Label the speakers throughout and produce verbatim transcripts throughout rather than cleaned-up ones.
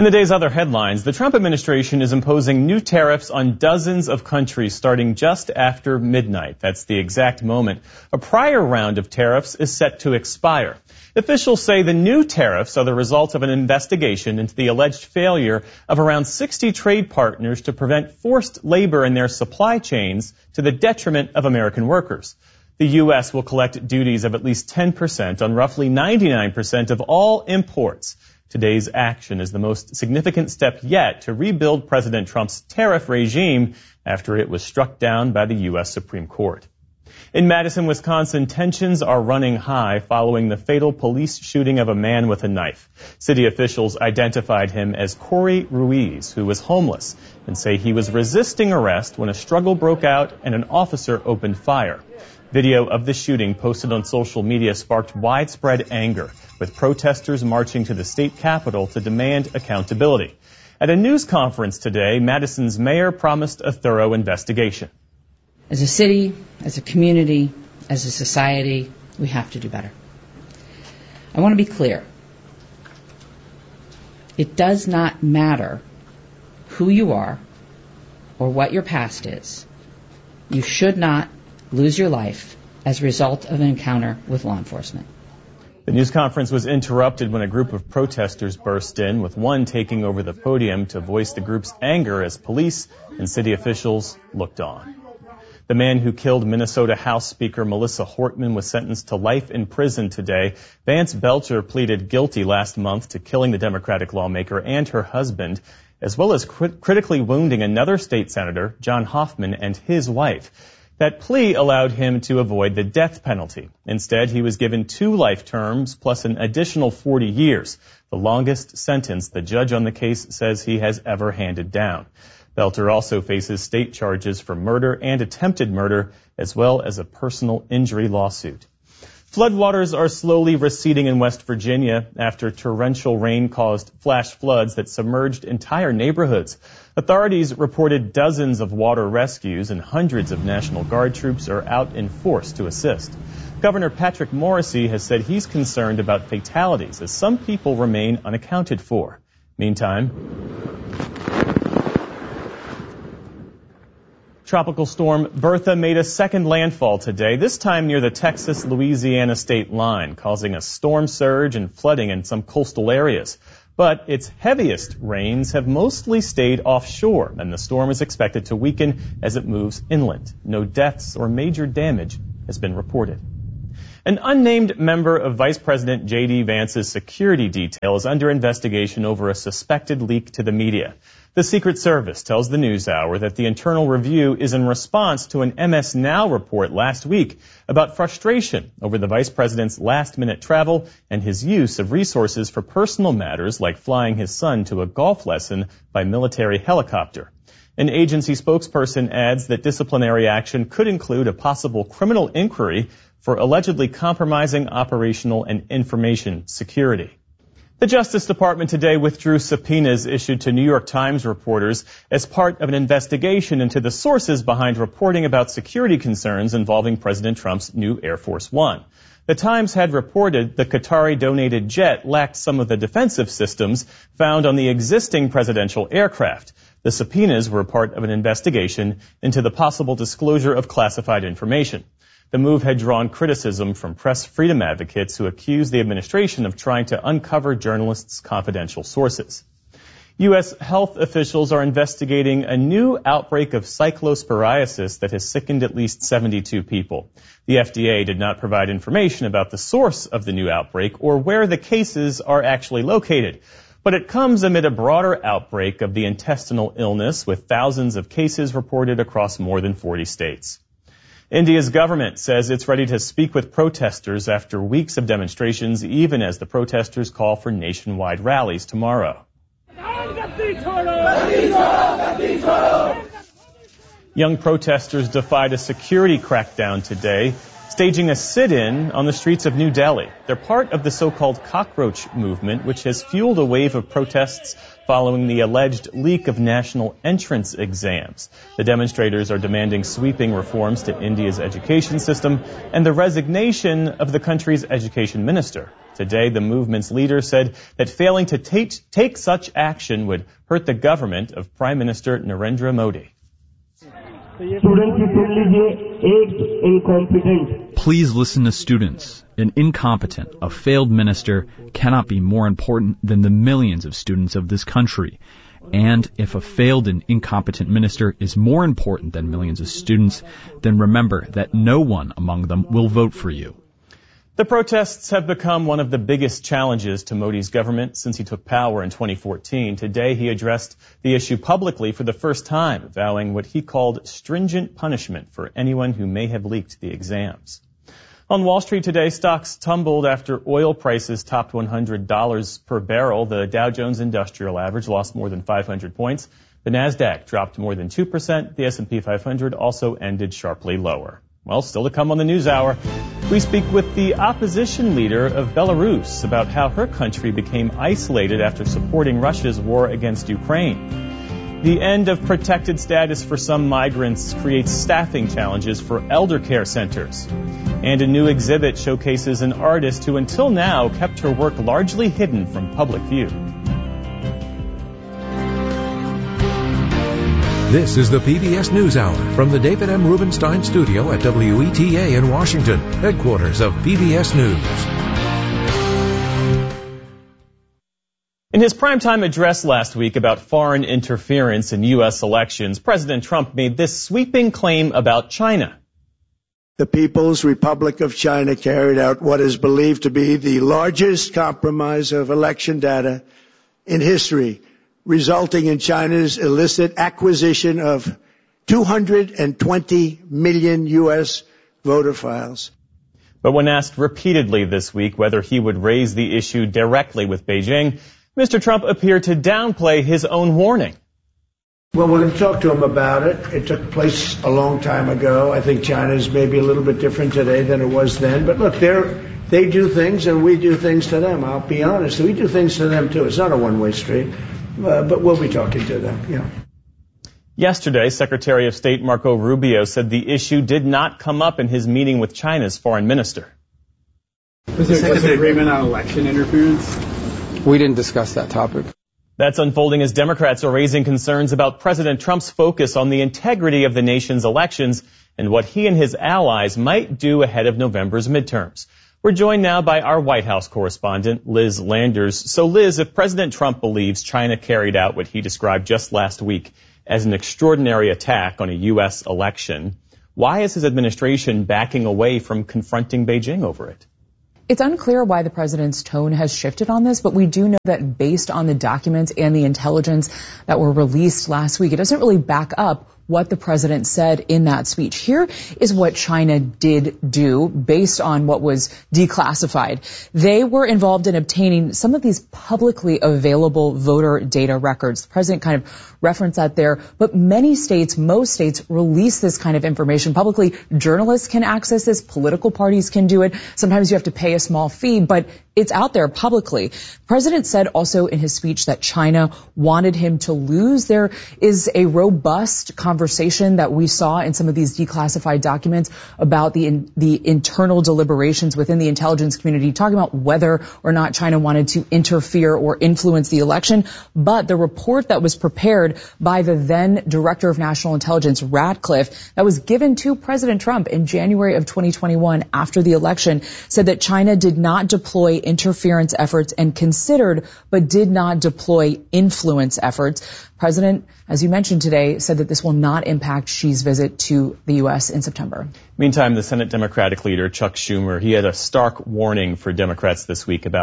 Speaker 1: In the day's other headlines, the Trump administration is imposing new tariffs on dozens of countries starting just after midnight. That's the exact moment a prior round of tariffs is set to expire. Officials say the new tariffs are the result of an investigation into the alleged failure of around sixty trade partners to prevent forced labor in their supply chains to the detriment of American workers. The U S will collect duties of at least ten percent on roughly ninety-nine percent of all imports. Today's action is the most significant step yet to rebuild President Trump's tariff regime after it was struck down by the U S Supreme Court. In Madison, Wisconsin, tensions are running high following the fatal police shooting of a man with a knife. City officials identified him as Corey Ruiz, who was homeless, and say he was resisting arrest when a struggle broke out and an officer opened fire. Video of the shooting posted on social media sparked widespread anger, with protesters marching to the state capitol to demand accountability. At a news conference today, Madison's mayor promised a thorough investigation.
Speaker 2: As a city, as a community, as a society, we have to do better. I want to be clear. It does not matter who you are or what your past is. You should not lose your life as a result of an encounter with law enforcement.
Speaker 1: The news conference was interrupted when a group of protesters burst in, with one taking over the podium to voice the group's anger as police and city officials looked on. The man who killed Minnesota House Speaker Melissa Hortman was sentenced to life in prison today. Vance Belcher pleaded guilty last month to killing the Democratic lawmaker and her husband, as well as crit- critically wounding another state senator, John Hoffman, and his wife. That plea allowed him to avoid the death penalty. Instead, he was given two life terms plus an additional forty years, the longest sentence the judge on the case says he has ever handed down. Belcher also faces state charges for murder and attempted murder, as well as a personal injury lawsuit. Floodwaters are slowly receding in West Virginia after torrential rain caused flash floods that submerged entire neighborhoods. Authorities reported dozens of water rescues and hundreds of National Guard troops are out in force to assist. Governor Patrick Morrisey has said he's concerned about fatalities as some people remain unaccounted for. Meantime, Tropical storm Bertha made a second landfall today, this time near the Texas-Louisiana state line, causing a storm surge and flooding in some coastal areas. But its heaviest rains have mostly stayed offshore, and the storm is expected to weaken as it moves inland. No deaths or major damage has been reported. An unnamed member of Vice President J D. Vance's security detail is under investigation over a suspected leak to the media. The Secret Service tells the NewsHour that the internal review is in response to an M S Now report last week about frustration over the vice president's last-minute travel and his use of resources for personal matters like flying his son to a golf lesson by military helicopter. An agency spokesperson adds that disciplinary action could include a possible criminal inquiry for allegedly compromising operational and information security. The Justice Department today withdrew subpoenas issued to New York Times reporters as part of an investigation into the sources behind reporting about security concerns involving President Trump's new Air Force One. The Times had reported the Qatari-donated jet lacked some of the defensive systems found on the existing presidential aircraft. The subpoenas were part of an investigation into the possible disclosure of classified information. The move had drawn criticism from press freedom advocates who accused the administration of trying to uncover journalists' confidential sources. U S health officials are investigating a new outbreak of cyclosporiasis that has sickened at least seventy-two people. The F D A did not provide information about the source of the new outbreak or where the cases are actually located. But it comes amid a broader outbreak of the intestinal illness, with thousands of cases reported across more than forty states. India's government says it's ready to speak with protesters after weeks of demonstrations, even as the protesters call for nationwide rallies tomorrow. Young protesters defied a security crackdown today staging a sit-in on the streets of New Delhi. They're part of the so-called cockroach movement, which has fueled a wave of protests following the alleged leak of national entrance exams. The demonstrators are demanding sweeping reforms to India's education system and the resignation of the country's education minister. Today, the movement's leader said that failing to take, take such action would hurt the government of Prime Minister Narendra Modi.
Speaker 3: Please listen to students. An incompetent, a failed minister cannot be more important than the millions of students of this country. And if a failed and incompetent minister is more important than millions of students, then remember that no one among them will vote for you.
Speaker 1: The protests have become one of the biggest challenges to Modi's government since he took power in twenty fourteen. Today, he addressed the issue publicly for the first time, vowing what he called stringent punishment for anyone who may have leaked the exams. On Wall Street today, stocks tumbled after oil prices topped one hundred dollars per barrel. The Dow Jones Industrial Average lost more than five hundred points. The Nasdaq dropped more than two percent. The S and P five hundred also ended sharply lower. Well, still to come on the News Hour, we speak with the opposition leader of Belarus about how her country became isolated after supporting Russia's war against Ukraine. The end of protected status for some migrants creates staffing challenges for elder care centers. And a new exhibit showcases an artist who until now kept her work largely hidden from public view.
Speaker 4: This is the P B S NewsHour from the David M. Rubenstein Studio at W E T A in Washington, headquarters of P B S News.
Speaker 1: In his primetime address last week about foreign interference in U S elections, President Trump made this sweeping claim about China.
Speaker 5: The People's Republic of China carried out what is believed to be the largest compromise of election data in history, resulting in China's illicit acquisition of two hundred twenty million U S voter files.
Speaker 1: But when asked repeatedly this week whether he would raise the issue directly with Beijing, Mister Trump appeared to downplay his own warning.
Speaker 5: Well, we're going to talk to him about it. It took place a long time ago. I think China is maybe a little bit different today than it was then. But look, they're, they do things and we do things to them. I'll be honest. We do things to them, too. It's not a one-way street. Uh, but we'll be talking to them, yeah.
Speaker 1: Yesterday, Secretary of State Marco Rubio said the issue did not come up in his meeting with China's foreign minister.
Speaker 6: Was there disagreement on election interference?
Speaker 7: We didn't discuss that topic.
Speaker 1: That's unfolding as Democrats are raising concerns about President Trump's focus on the integrity of the nation's elections and what he and his allies might do ahead of November's midterms. We're joined now by our White House correspondent, Liz Landers. So, Liz, if President Trump believes China carried out what he described just last week as an extraordinary attack on a U S election, why is his administration backing away from confronting Beijing over it?
Speaker 8: It's unclear why the president's tone has shifted on this, but we do know that based on the documents and the intelligence that were released last week, it doesn't really back up what the president said in that speech. Here is what China did do based on what was declassified. They were involved in obtaining some of these publicly available voter data records. The president kind of referenced that there, but many states, most states release this kind of information publicly. Journalists can access this, political parties can do it. Sometimes you have to pay a small fee, but it's out there publicly. The president said also in his speech that China wanted him to lose. There is a robust conversation that we saw in some of these declassified documents about the in, the internal deliberations within the intelligence community, talking about whether or not China wanted to interfere or influence the election. But the report that was prepared by the then Director of National Intelligence, Ratcliffe, that was given to President Trump in January of twenty twenty-one after the election, said that China did not deploy interference efforts and considered but did not deploy influence efforts. President, as you mentioned today, said that this will not impact Xi's visit to the U S in September.
Speaker 1: Meantime, the Senate Democratic leader, Chuck Schumer, he had a stark warning for Democrats this week about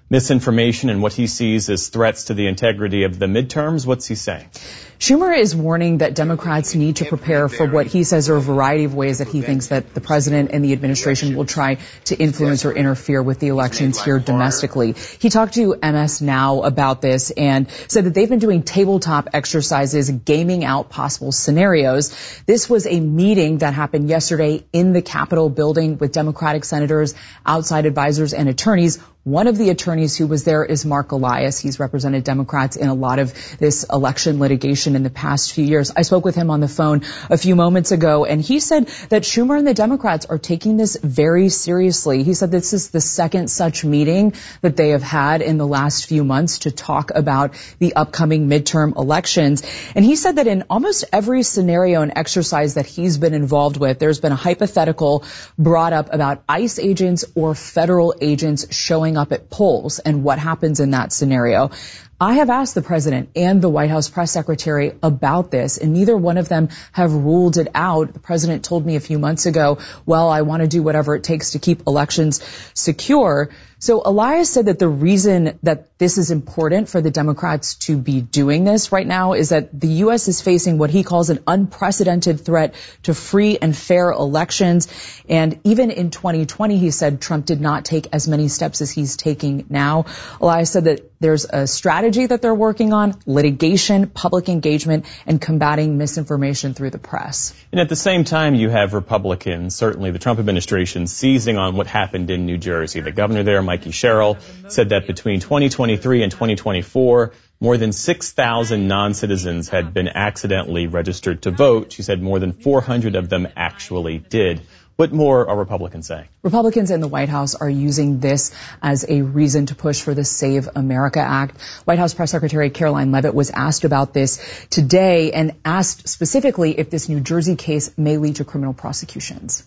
Speaker 1: misinformation and what he sees as threats to the integrity of the midterms. What's he saying?
Speaker 8: Schumer is warning that Democrats need to prepare for what he says are a variety of ways that he thinks that the president and the administration will try to influence or interfere with the elections here domestically. He talked to M S Now about this and said that they've been doing tabletop exercises, gaming out possible scenarios. This was a meeting that happened yesterday in the Capitol building with Democratic senators, outside advisors, and attorneys. One of the attorneys who was there is Mark Elias. He's represented Democrats in a lot of this election litigation in the past few years. I spoke with him on the phone a few moments ago, and he said that Schumer and the Democrats are taking this very seriously. He said this is the second such meeting that they have had in the last few months to talk about the upcoming midterm elections. And he said that in almost every scenario and exercise that he's been involved with, there's been a hypothetical brought up about ICE agents or federal agents showing up at polls and what happens in that scenario. I have asked the president and the White House press secretary about this, and neither one of them have ruled it out. The president told me a few months ago, well, I want to do whatever it takes to keep elections secure. So Elias said that the reason that this is important for the Democrats to be doing this right now is that the U S is facing what he calls an unprecedented threat to free and fair elections. And even in twenty twenty, he said Trump did not take as many steps as he's taking now. Elias said that there's a strategy that they're working on, litigation, public engagement, and combating misinformation through the press.
Speaker 1: And at the same time, you have Republicans, certainly the Trump administration, seizing on what happened in New Jersey. The governor there, Mikey Sherrill, said that between twenty twenty-three and twenty twenty-four, more than six thousand non-citizens had been accidentally registered to vote. She said more than four hundred of them actually did. What more are Republicans saying?
Speaker 8: Republicans in the White House are using this as a reason to push for the Save America Act. White House Press Secretary Caroline Leavitt was asked about this today and asked specifically if this New Jersey case may lead to criminal prosecutions.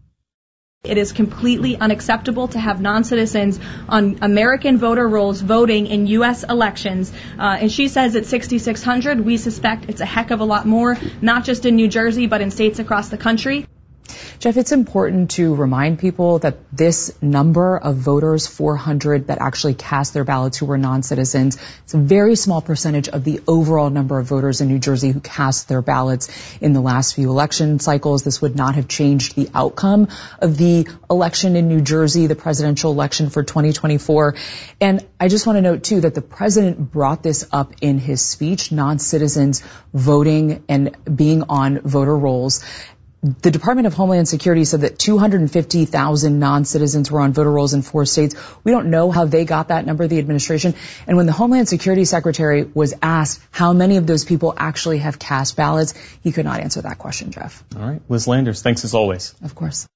Speaker 9: It is completely unacceptable to have non-citizens on American voter rolls voting in U S elections. Uh, and she says it's sixty-six hundred. We suspect it's a heck of a lot more, not just in New Jersey, but in states across the country.
Speaker 8: Jeff, it's important to remind people that this number of voters, four hundred, that actually cast their ballots who were non-citizens, it's a very small percentage of the overall number of voters in New Jersey who cast their ballots in the last few election cycles. This would not have changed the outcome of the election in New Jersey, the presidential election for twenty twenty-four. And I just want to note, too, that the president brought this up in his speech, non-citizens voting and being on voter rolls. The Department of Homeland Security said that two hundred fifty thousand non-citizens were on voter rolls in four states. We don't know how they got that number, the administration. And when the Homeland Security Secretary was asked how many of those people actually have cast ballots, he could not answer that question, Jeff.
Speaker 1: All right. Liz Landers, thanks as always.
Speaker 8: Of course.